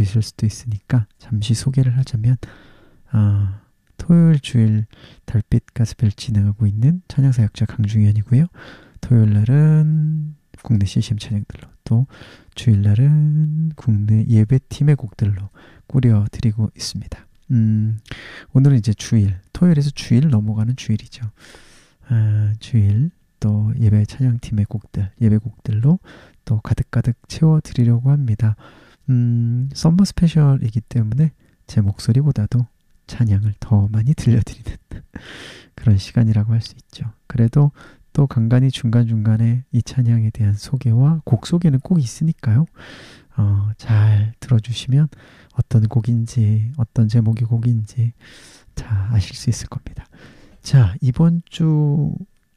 들으실 수도 있으니까 잠시 소개를 하자면, 토요일 주일 달빛 가스펠 진행하고 있는 찬양사역자 강중현이고요. 토요일 날은 국내 CCM 찬양들로, 또 주일 날은 국내 예배팀의 곡들로 꾸려드리고 있습니다. 오늘은 이제 주일, 토요일에서 주일 넘어가는 주일이죠. 주일 또 예배 찬양팀의 곡들, 예배곡들로 또 가득가득 채워드리려고 합니다. 썸머 스페셜이기 때문에 제 목소리보다도 찬양을 더 많이 들려드리는 그런 시간이라고 할 수 있죠. 그래도 또 간간히 중간중간에 이 찬양에 대한 소개와 곡 소개는 꼭 있으니까요. 잘 들어주시면 어떤 곡인지, 어떤 제목의 곡인지 다 아실 수 있을 겁니다. 자, 이번 주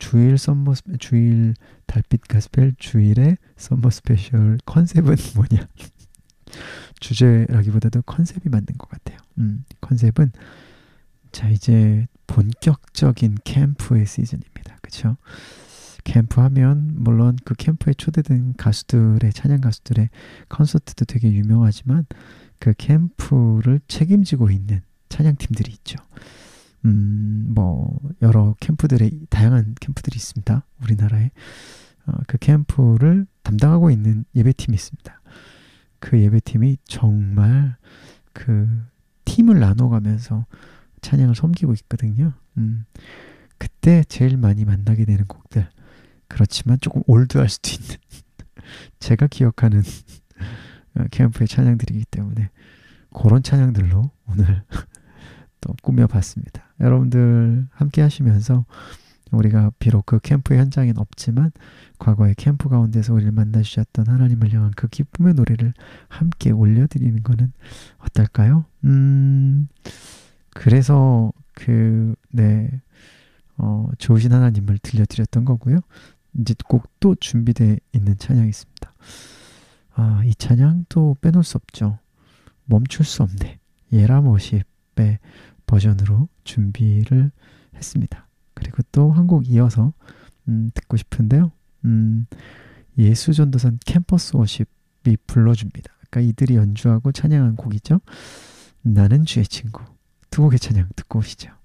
주일 달빛 가스펠 주일의 썸머 스페셜 컨셉은 뭐냐? 주제라기보다도 컨셉이 맞는 것 같아요. 컨셉은, 자, 이제 본격적인 캠프의 시즌입니다. 그쵸? 캠프하면 물론 그 캠프에 초대된 가수들의, 찬양 가수들의 콘서트도 되게 유명하지만 그 캠프를 책임지고 있는 찬양팀들이 있죠. 뭐 여러 캠프들의, 다양한 캠프들이 있습니다. 우리나라에. 그 캠프를 담당하고 있는 예배팀이 있습니다. 그 예배팀이 정말 그 팀을 나눠가면서 찬양을 섬기고 있거든요. 그때 제일 많이 만나게 되는 곡들, 그렇지만 조금 올드할 수도 있는 제가 기억하는 캠프의 찬양들이기 때문에 그런 찬양들로 오늘 또 꾸며봤습니다. 여러분들 함께 하시면서 우리가 비록 그 캠프 현장엔 없지만 과거의 캠프 가운데서 우리를 만나주셨던 하나님을 향한 그 기쁨의 노래를 함께 올려드리는 것은 어떨까요? 그래서 좋으신 하나님을 들려드렸던 거고요. 이제 곡도 준비되어 있는 찬양이 있습니다. 이 찬양도 빼놓을 수 없죠. 멈출 수 없네. 예라모십의 버전으로 준비를 했습니다. 그리고 또 한 곡 이어서 듣고 싶은데요. 예수전도산 캠퍼스 워십이 불러줍니다. 그러니까 이들이 연주하고 찬양한 곡이죠. 나는 주의 친구. 두 곡의 찬양 듣고 오시죠.